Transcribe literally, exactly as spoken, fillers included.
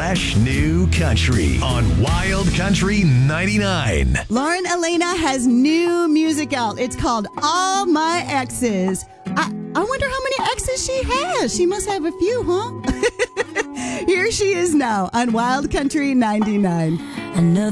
Fresh New Country on Wild Country ninety-nine. Lauren Elena has new music out. It's called All My Exes. I, I wonder how many exes she has. She must have a few, huh? Here she is now on Wild Country ninety-nine. Another